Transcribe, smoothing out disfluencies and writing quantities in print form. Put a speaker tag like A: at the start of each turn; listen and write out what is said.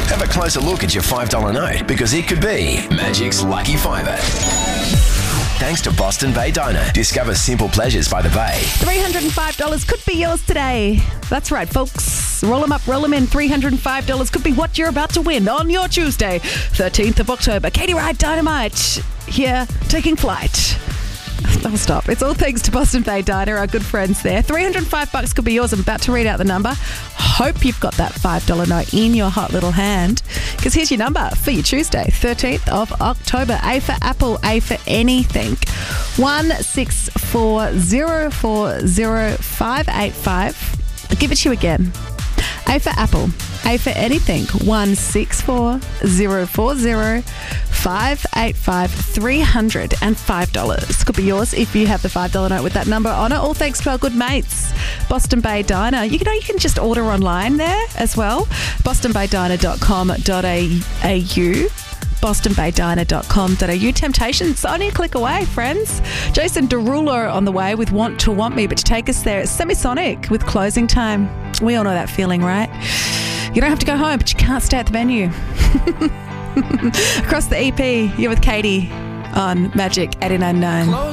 A: Have a closer look at your $5 note because it could be Magic's Lucky Fiver. Thanks to Boston Bay Diner. Discover simple pleasures by the bay.
B: $305 could be yours today. That's right, folks. Roll them up, roll them in. $305 could be what you're about to win on your Tuesday, 13th of October. Katie Wright Dynamite here, taking flight. I'll stop. It's all thanks to Boston Bay Diner, our good friends there. $305 could be yours. I'm about to read out the number. Hope you've got that $5 note in your hot little hand, because here's your number for your Tuesday, 13th of October. A for Apple, A for anything. 164040585. I'll give it to you again. A for Apple, A for anything. 164040585. $305 could be yours if you have the $5 note with that number on it. All thanks to our good mates, Boston Bay Diner. You can just order online there as well. bostonbaydiner.com.au. bostonbaydiner.com.au. Temptations only a click away, friends. Jason Derulo on the way with Want to Want Me, but to take us there, it's Semisonic with Closing Time. We all know that feeling, right? You don't have to go home, but you can't stay at the venue. Across the EP, you're with Katie on Magic 89.9.